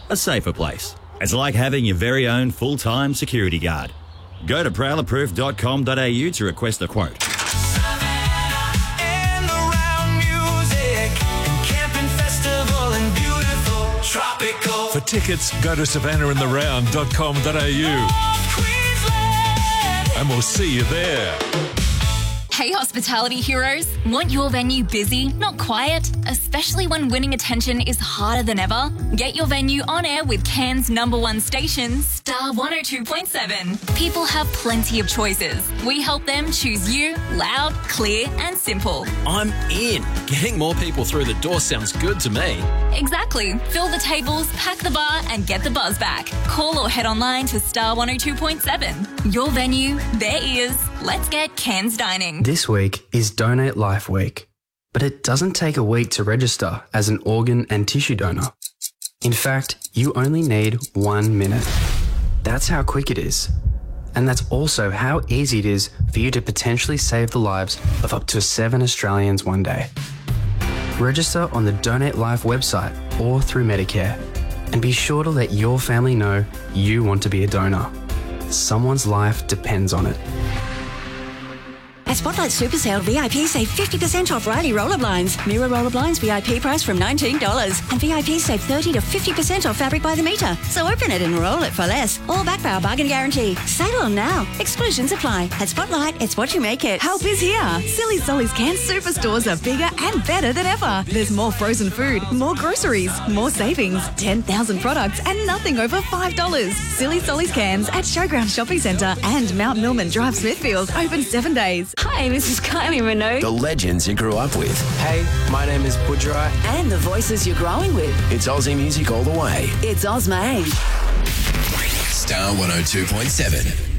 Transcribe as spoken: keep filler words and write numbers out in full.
a safer place. It's like having your very own full-time security guard. Go to prowler proof dot com dot a u to request a quote. For tickets, go to savannah in the round dot com dot a u. And we'll see you there. Hey, hospitality heroes. Want your venue busy, not quiet? Especially when winning attention is harder than ever? Get your venue on air with Cairns' number one station, Star one oh two point seven. People have plenty of choices. We help them choose you loud, clear and simple. I'm in. Getting more people through the door sounds good to me. Exactly. Fill the tables, pack the bar and get the buzz back. Call or head online to Star one oh two point seven. Your venue, their ears. Let's get Cairns dining. This week is Donate Life Week, but it doesn't take a week to register as an organ and tissue donor. In fact, you only need one minute. That's how quick it is. And that's also how easy it is for you to potentially save the lives of up to seven Australians one day. Register on the Donate Life website or through Medicare, and be sure to let your family know you want to be a donor. Someone's life depends on it. At Spotlight Super Sale, V I P save fifty percent off Riley roller blinds. Mirror roller blinds V I P price from nineteen dollars. And V I P save thirty to fifty percent off fabric by the metre. So open it and roll it for less. Or back power bargain guarantee. Sale on now. Exclusions apply. At Spotlight, it's what you make it. Help is here. Silly Solly's Cairns superstores are bigger and better than ever. There's more frozen food, more groceries, more savings, ten thousand products and nothing over five dollars. Silly Solly's Cairns at Showground Shopping Centre and Mount Millman Drive, Smithfield. Open seven days. Hi, Missus Kylie Minogue. The legends you grew up with. Hey, my name is Pudra. And the voices you're growing with. It's Aussie music all the way. It's Ozmane. Star one oh two point seven.